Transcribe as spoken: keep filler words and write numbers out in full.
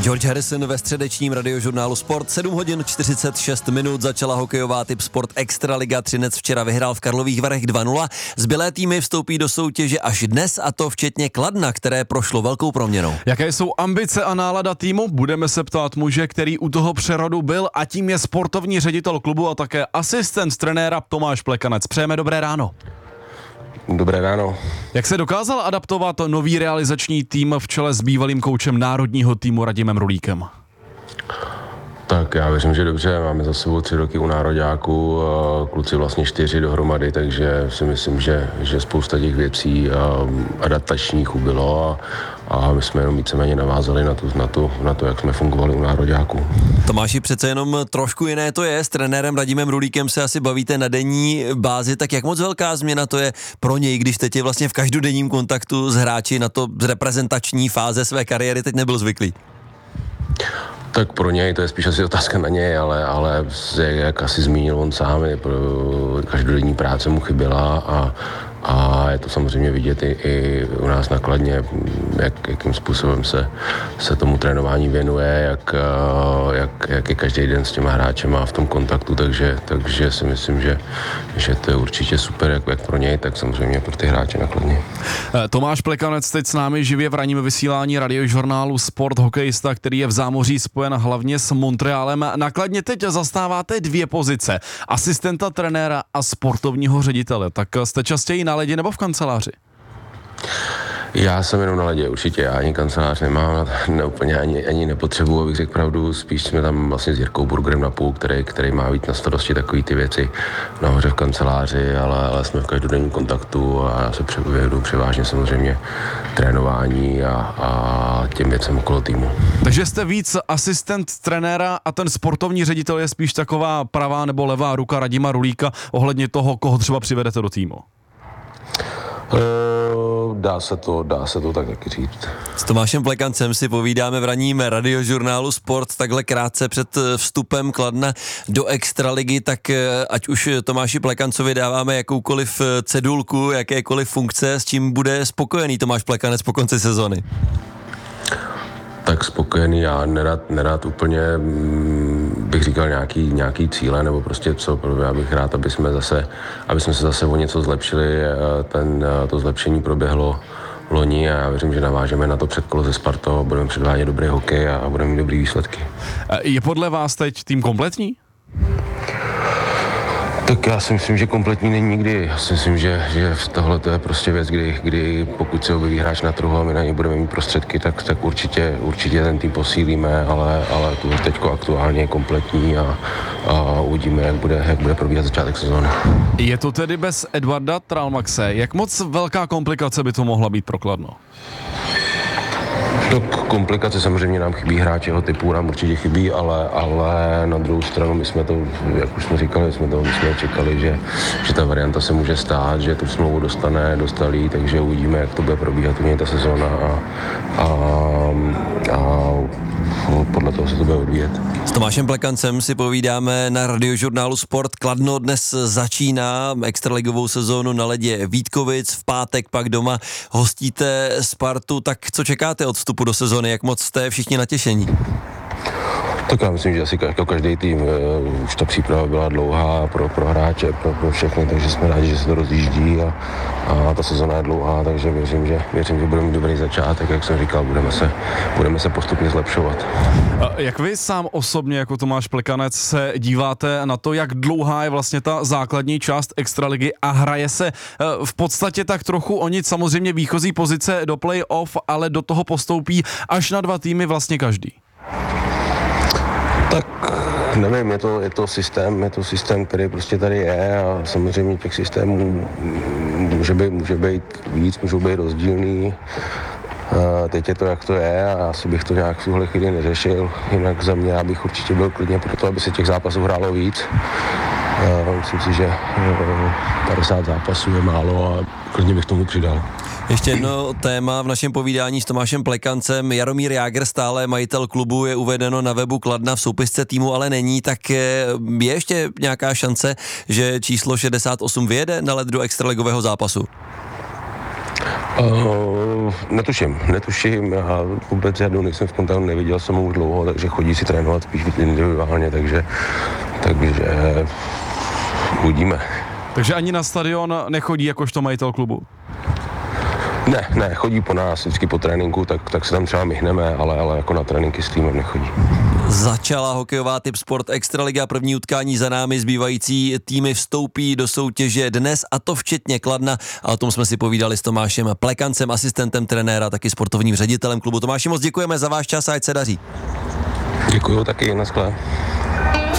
George Harrison ve středečním radiožurnálu Sport. sedm hodin čtyřicet šest minut začala hokejová typ Sport Extraliga. Třinec včera vyhrál v Karlových Varech dva nula. Zbylé týmy vstoupí do soutěže až dnes, a to včetně Kladna, které prošlo velkou proměnou. Jaké jsou ambice a nálada týmu? Budeme se ptát muže, který u toho přerodu byl, a tím je sportovní ředitel klubu a také asistent trenéra Tomáš Plekanec. Přejeme dobré ráno. Dobré ráno. Jak se dokázal adaptovat nový realizační tým v čele s bývalým koučem národního týmu Radimem Rulíkem? Tak já věřím, že dobře, máme za sebou tři roky u nároďáků, kluci vlastně čtyři dohromady, takže si myslím, že, že spousta těch věcí adaptačních ubylo a, a my jsme jenom víceméně navázali na, tu, na, tu, na to, jak jsme fungovali u nároďáků. Tomáši, přece jenom trošku jiné to je, s trenérem Radimem Rulíkem se asi bavíte na denní bázi, tak jak moc velká změna to je pro něj, když teď je vlastně v každodenním kontaktu s hráči, na to z reprezentační fáze své kariéry teď nebyl zvyklý? Tak pro něj to je spíš asi otázka na něj, ale, ale jak asi zmínil on sám, je pro každodenní práce mu chyběla a, a je to samozřejmě vidět i, i u nás na Kladně, jak, jakým způsobem se, se tomu trénování věnuje, jak, jak, jak je každý den s těma hráčema v tom kontaktu, takže, takže si myslím, že, že to je určitě super, jak, jak pro něj, tak samozřejmě pro ty hráče na Kladně. Tomáš Plekanec teď s námi živě v ranním vysílání radiožurnálu Sport, hokejista, který je v zámoří spojen hlavně s Montrealem. Na Kladně teď zastáváte dvě pozice, asistenta trenéra a sportovního ředitele, tak jste častěji na ledě nebo v kanceláři? Já jsem jenom na ledě, určitě, já ani kancelář nemám, ne, úplně ani, ani nepotřebuji, abych řekl pravdu, spíš jsme tam vlastně s Jirkou Burgerem na půl, který, který má být na starosti takový ty věci nahoře v kanceláři, ale, ale jsme v každodenním kontaktu a já se převědu převážně samozřejmě trénování a, a těm věcem okolo týmu. Takže jste víc asistent trenéra a ten sportovní ředitel je spíš taková pravá nebo levá ruka Radima Rulíka ohledně toho, koho třeba přivedete do týmu? Dá se to, dá se to tak taky říct. S Tomášem Plekancem si povídáme v ranním radiožurnálu Sport takhle krátce před vstupem Kladna do Extraligy, tak ať už Tomáši Plekancovi dáváme jakoukoliv cedulku, jakékoliv funkce, s čím bude spokojený Tomáš Plekanec po konci sezony? Tak spokojený, já nerad, nerad úplně bych říkal nějaký, nějaký cíle, nebo prostě co, já bych rád, aby jsme zase, aby jsme se zase o něco zlepšili, ten, to zlepšení proběhlo loni a já věřím, že navážeme na to předkolo ze Spartou, budeme předvádět dobrý hokej a budeme mít dobrý výsledky. Je podle vás teď tým kompletní? Tak já si myslím, že kompletní není nikdy. Já si myslím, že, že tohle to je prostě věc, kdy, kdy pokud se objeví hráč na trhu a my na něj budeme mít prostředky, tak, tak určitě, určitě ten tým posílíme, ale, ale tu teďko aktuálně je kompletní a, a uvidíme, jak bude, jak bude probíhat začátek sezóny. Je to tedy bez Edvarda Tralmaxe. Jak moc velká komplikace by to mohla být pro Kladno? Tak komplikace samozřejmě nám chybí, hráči jeho typu nám určitě chybí, ale, ale na druhou stranu my jsme to, jak už jsme říkali, jsme to my jsme čekali, že, že ta varianta se může stát, že tu smlouvu dostane, dostali, takže uvidíme, jak to bude probíhat u něj ta sezóna a, a, a podle toho se to bude odvíjet. S Tomášem Plekancem si povídáme na radiožurnálu Sport. Kladno dnes začíná extraligovou sezónu na ledě Vítkovic, v pátek pak doma hostíte Spartu, tak co čekáte od vstupu do sezóny, jak moc jste všichni natěšení? Tak já myslím, že asi jako každý tým, už ta příprava byla dlouhá pro, pro hráče, pro, pro všechny, takže jsme rádi, že se to rozjíždí a, a ta sezona je dlouhá, takže věřím, že, věřím, že budeme mít dobrý začátek, jak jsem říkal, budeme se, budeme se postupně zlepšovat. A jak vy sám osobně jako Tomáš Plekanec se díváte na to, jak dlouhá je vlastně ta základní část extraligy a hraje se v podstatě tak trochu o nic, samozřejmě výchozí pozice do play-off, ale do toho postoupí až na dva týmy vlastně každý? Tak nevím, je to, je to systém, je to systém, který prostě tady je a samozřejmě těch systémů může být, může být víc, můžou být rozdílný. A teď je to, jak to je a asi bych to nějak v tuhle chvíli neřešil, jinak za mě já bych určitě byl klidně pro to, aby se těch zápasů hrálo víc. A myslím si, že padesát zápasů je málo a klidně bych tomu přidal. Ještě jedno téma v našem povídání s Tomášem Plekancem. Jaromír Jágr, stále majitel klubu, je uvedeno na webu Kladna, v soupisce týmu ale není, tak je ještě nějaká šance, že číslo šedesát osm vyjede na let do extraligového zápasu? Uh, netuším, netuším, já vůbec žádnou nejsem v kontaktu, neviděl jsem ho už dlouho, takže chodí si trénovat spíš individuálně, takže, takže uvidíme. Takže ani na stadion nechodí jakožto majitel klubu? Ne, ne, chodí po nás, vždycky po tréninku, tak, tak se tam třeba myhneme, ale, ale jako na tréninky s týmem nechodí. Začala hokejová Tipsport Extraliga, první utkání za námi, zbývající týmy vstoupí do soutěže dnes, a to včetně Kladna, a o tom jsme si povídali s Tomášem Plekancem, asistentem trenéra, taky sportovním ředitelem klubu. Tomáši, moc děkujeme za váš čas a ať se daří. Děkuju taky, naschle.